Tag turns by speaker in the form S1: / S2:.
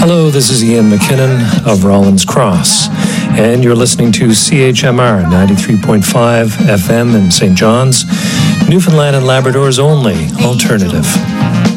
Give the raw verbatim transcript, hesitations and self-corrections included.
S1: Hello, this is Ian McKinnon of Rollins Cross, and you're listening to C H M R ninety-three point five F M in Saint John's, Newfoundland and Labrador's only alternative.